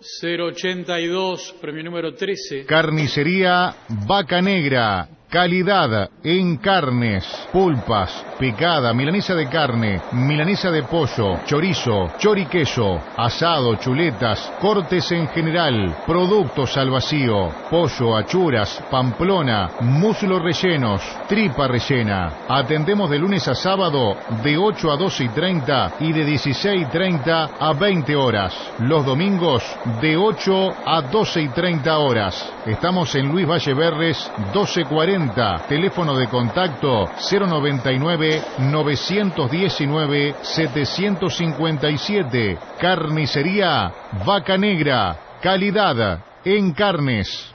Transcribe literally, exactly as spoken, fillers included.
cero ochenta y dos, premio número trece. Carnicería Vaca Negra. Calidad en carnes, pulpas, picada, milanesa de carne, milanesa de pollo, chorizo, choriqueso, asado, chuletas, cortes en general, productos al vacío, pollo, achuras, pamplona, muslo rellenos, tripa rellena. Atendemos de lunes a sábado de ocho a doce y treinta y de dieciséis y treinta a veinte horas. Los domingos de ocho a doce y treinta horas. Estamos en Luis Valle Berres doce cuarenta. Teléfono de contacto cero noventa y nueve, novecientos diecinueve, setecientos cincuenta y siete. Carnicería Vaca Negra. Calidad en carnes.